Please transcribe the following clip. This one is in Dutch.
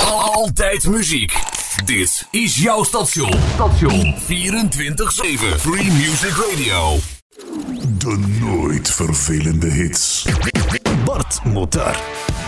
Altijd muziek. Dit is jouw station. 24/7 Free Music Radio. De nooit vervelende hits. Bart Motar.